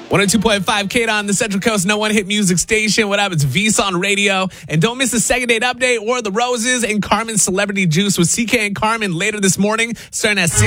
102.5 Kate on the Central Coast No One Hit Music Station. What up? It's VSON Radio. And don't miss the second date update or the roses and Carmen's Celebrity Juice with CK and Carmen later this morning, starting at 6.